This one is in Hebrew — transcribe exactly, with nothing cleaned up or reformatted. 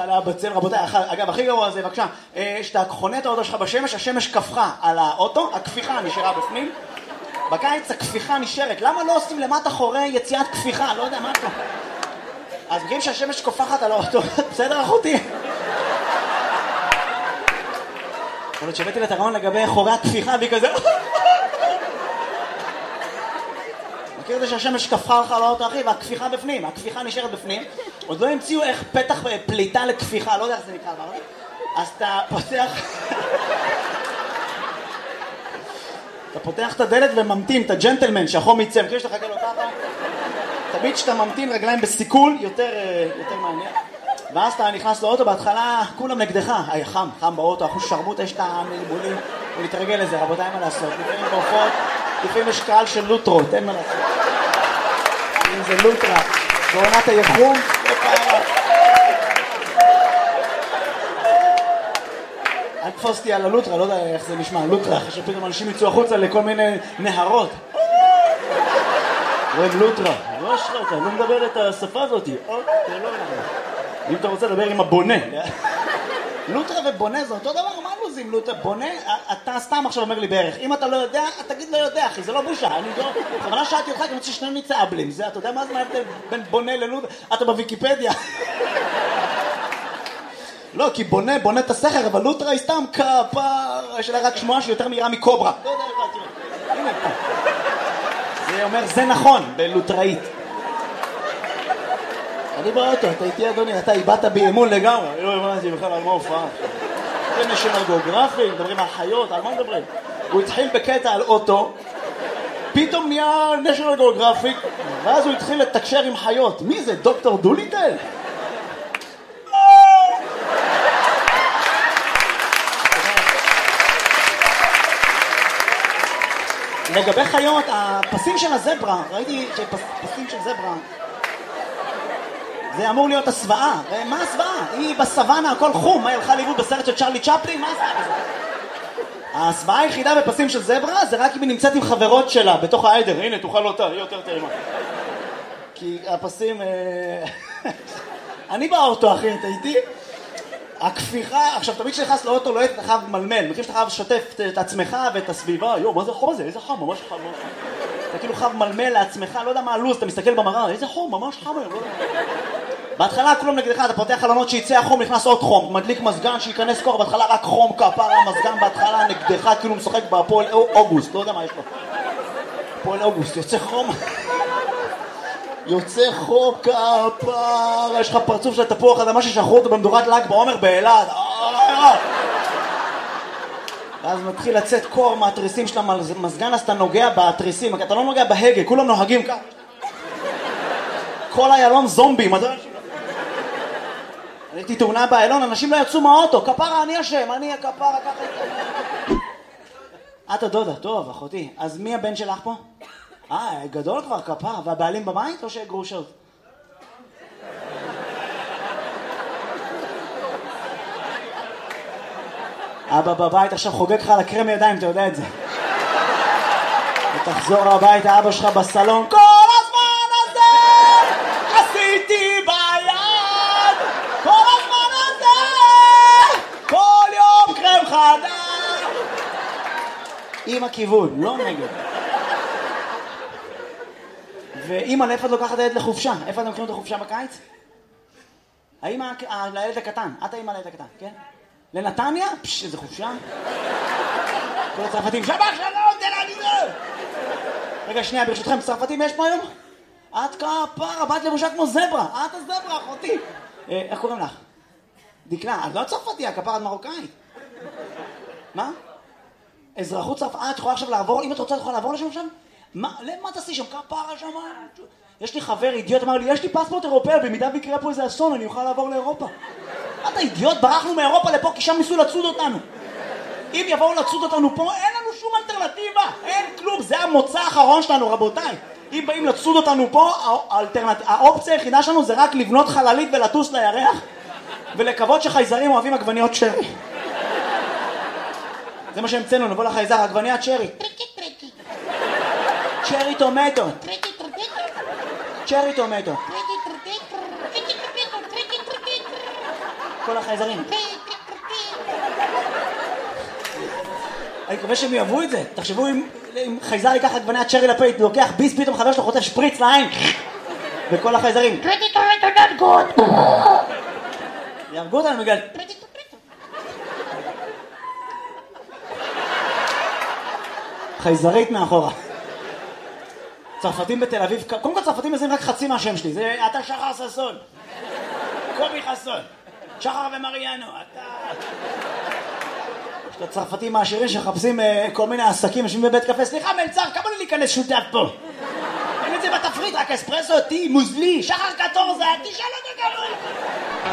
עליה בצל, רבותיי, אגב, הכי גרוע זה, בבקשה, שאתה חונה את האוטו שלך בשמש, השמש כפכה על האוטו, הכפיכה נשארה בפנים, בקיץ הכפיכה נשארת, למה לא עושים למטה חורי יציאת כפיכה? לא יודע, מה אתה? אז בגלל שהשמש כופחת על האוטו, בסדר אחותי? יכול להיות שהבאתי לתרעון לגבי חורי הכפיכה, והיא כזה... מכיר את זה שהשמש כפכה לך על האוטו, אחי, והכפיכה בפנים, הכפיכה נשארת בפנים, עוד לא המציאו איך פתח פליטה לכפיכה, לא יודע איך זה נקרא, אז אתה פותח... אתה פותח את הדלת וממתין, את הג'נטלמן, שהחום יצא, מכיר שאתה חכה לו ככה? תמיד שאתה ממתין רגליים בסיכול, יותר, יותר מעניין. ואז אתה נכנס לאוטו, בהתחלה כולם נגדך, היה חם, חם באוטו, אחוז שרמוט, יש את המלבולים, ולהתרגל לזה, רבותיי, מה לעשות? לפעמים בהופעות, לפעמים יש קהל של לוטרות, אין מה לעשות. אם זה לוטרה, בעונת היחום, לא פעם. אל תפוסתי על הלוטרה, לא יודע איך זה נשמע, לוטרה, שפתאום אנשים יצאו החוצה לכל מיני נהרות. רואים לוטרה, לא אשרה אותה, לא מדבר את השפה הזאת. אם אתה רוצה לדבר עם הבונה. לוטרה ובונה זה אותו דבר, מה לוזים לוטרה? בונה, אתה סתם עכשיו אומר לי בערך. אם אתה לא יודע, תגיד לא יודע, אחי, זה לא בושה. אני לא... בכוונה שאלתי אותך, כי אני רוצה ששנינו נצא אבלים. זה, אתה יודע מה זה ההבדל בין בונה ללוטרה? אתה בוויקיפדיה. לא, כי בונה, בונה את הסכר, אבל לוטרה היא סתם כפר, יש לה רק שמועה שיותר מהירה מקוברה. לא יודע, תראה. הנה פה. זה אומר, זה נכון, בלוטראית. אני באוטו, אתה איתי אדוני, אתה איבדת באמון לגמרי. אני לא הבנתי בכלל על מה הופעה. זה נשיונל גיאוגרפיק, מדברים על חיות, על מה מדברים? הוא התחיל בקטע על אוטו, פתאום נהיה נשיונל גיאוגרפיק, ואז הוא התחיל לתקשר עם חיות. מי זה, דוקטור דוליטל? לגבי חיות, הפסים של הזברה, ראיתי שפסים של זברה, זה אמור להיות הסוואה. מה הסוואה? היא בסוואנה, הכל חום. מה, הלכה ליווד בסרט של צ'רלי צ'פלין? מה הסוואה בזה? הסוואה היחידה בפסים של זברה זה רק אם היא נמצאת עם חברות שלה בתוך העדר. הנה, תוכל אותה, היא יותר טעימה. כי הפסים... אני באוטו, אחי, אתה איתי? הכפיכה, עכשיו תמיד שנכנס לאוטו לא היית חייב מלמל, מכיר שאתה חייב לשתף את עצמך ואת הסביבה, יו, מה זה החום הזה? איזה חם, ממש חם, ממש חם. אתה כאילו חייב מלמל לעצמך, לא יודע מה הלוז, אתה מסתכל במראה, איזה חום, ממש חם היום, לא יודע. בהתחלה כולם נגדך, אתה פותח חלונות שיצא החום, נכנס עוד חום, מדליק מזגן שיכנס כוח, בהתחלה רק חום, כפרה, מזגן בהתחלה נגדך, כאילו משחק בהפועל אוגוסט, לא יודע מה יש לו. הפועל אוגוסט, יוצא חום. יוצא חום כפרה, יש לך פרצוף של תפוח אדמה ששחרו אותו במדורת ל"ג בעומר באילת. ואז מתחיל לצאת קור מהתריסים של המזגן, אז אתה נוגע בתריסים, אתה לא נוגע בהגה, כולם נוהגים ככה. כל איילון זומבים. הייתי תאונה באיילון, אנשים לא יצאו מהאוטו, כפרה, אני אשם, אני הכפרה, ככה. את הדודה, טוב, אחותי. אז מי הבן שלך פה? אה, גדול כבר, כפרה, והבעלים בבית או שגרושות? אבא בבית עכשיו חוגג לך על הקרם ידיים, אתה יודע את זה. ותחזור הביתה, אבא שלך בסלון, כל הזמן הזה עשיתי ביד, כל הזמן הזה, כל יום קרם חדש. עם הכיוון, לא נגד. ואמא, לאיפה את לוקחת הילד לחופשה? איפה אתם לוקחים את החופשה בקיץ? האמא לילד הקטן, את האמא לילד הקטן, כן? לנתניה? פש, איזה חופשה. כל הצרפתים, שבח שלום, תל אביב. רגע, שנייה, ברשותכם, צרפתים יש פה היום? את כפרה, באת לבושה כמו זברה. את הזברה, אחותי. איך קוראים לך? דקלה, את לא צרפתיה, כפרה, את מרוקאית. מה? אזרחות צרפת, את יכולה עכשיו לעבור, אם את רוצה, את יכולה לעבור לשם שם? מה, למה תעשי שם? כפרה שם? יש לי חבר אידיוט, אמר לי, יש לי פספורט אירופאי, במידה ויקרה פה איזה אסון, אני אוכל לעבור לאירופה. אתה אידיוט, ברחנו מאירופה לפה, כי שם ניסו לצוד אותנו. אם יבואו לצוד אותנו פה, אין לנו שום אלטרנטיבה, אין כלום, זה המוצא האחרון שלנו, רבותיי. אם באים לצוד אותנו פה, האלטרנט... האופציה היחידה שלנו זה רק לבנות חללית ולטוס לירח, ולקוות שחייזרים אוהבים עגבניות שרי. זה מה שהמצאנו, נבוא לחייזר, עגבניית שרי. טריקי טריקי. צ'רי טומטו. טריקי טריקי. צ'רי טומטו. טריקי טריקי. טריקי טריקי. טריקי טריקי. כל החייזרים. אני מקווה שהם יאהבו את זה. תחשבו אם חייזר ייקח עגבניית שרי לפייט, לוקח ביס, פתאום חבר שלו חוטף שפריץ לעין. וכל החייזרים. יהרגו אותנו בגלל... חייזרית מאחורה. צרפתים בתל אביב, קודם כל צרפתים מזרים רק חצי מהשם שלי, זה אתה שחר ססון, קובי חסון, שחר ומריאנו, אתה... יש את הצרפתים העשירים שחפשים כל מיני עסקים, יושבים בבית קפה, סליחה מלצר, כמה לי להיכנס שותף פה? אין את זה בתפריט, רק אספרסו, טי, מוזלי, שחר קטורזה, תשאל אותו כמה...